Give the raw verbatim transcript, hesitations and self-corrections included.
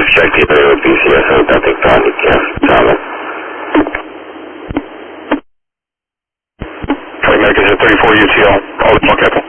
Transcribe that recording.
check the ability with B C S, so nothing found, yeah, solid. Flight Medic is at thirty-four U T L, all the more careful.